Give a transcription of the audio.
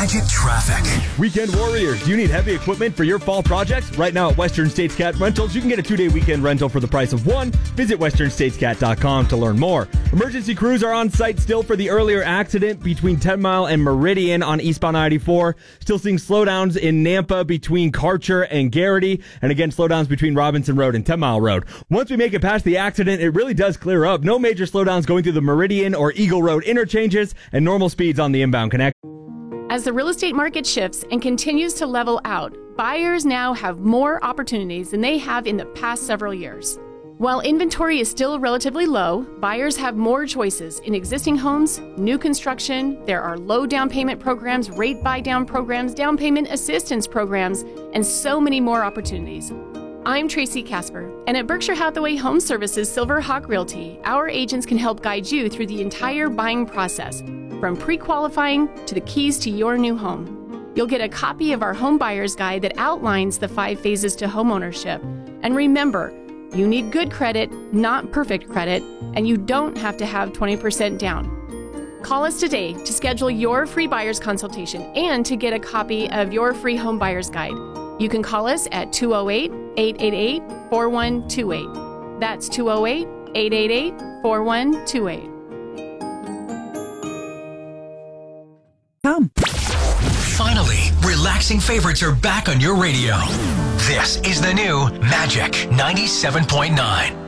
Magic Traffic. Weekend warriors, do you need heavy equipment for your fall projects? Right now at Western States Cat Rentals, you can get a 2-day weekend rental for the price of one. Visit westernstatescat.com to learn more. Emergency crews are on site still for the earlier accident between 10 Mile and Meridian on eastbound 94. Still seeing slowdowns in Nampa between Karcher and Garrity, and again slowdowns between Robinson Road and 10 Mile Road. Once we make it past the accident, it really does clear up. No major slowdowns going through the Meridian or Eagle Road interchanges, and normal speeds on the inbound connect. As the real estate market shifts and continues to level out, buyers now have more opportunities than they have in the past several years. While inventory is still relatively low, buyers have more choices in existing homes, new construction. There are low down payment programs, rate buy down programs, down payment assistance programs, and so many more opportunities. I'm Tracy Casper, and at Berkshire Hathaway Home Services Silver Hawk Realty, our agents can help guide you through the entire buying process, from pre-qualifying to the keys to your new home. You'll get a copy of our home buyer's guide that outlines the 5 phases to homeownership. And remember, you need good credit, not perfect credit, and you don't have to have 20% down. Call us today to schedule your free buyer's consultation and to get a copy of your free home buyer's guide. You can call us at 208-888-4128. That's 208-888-4128. Finally, relaxing favorites are back on your radio. This is the new Magic 97.9.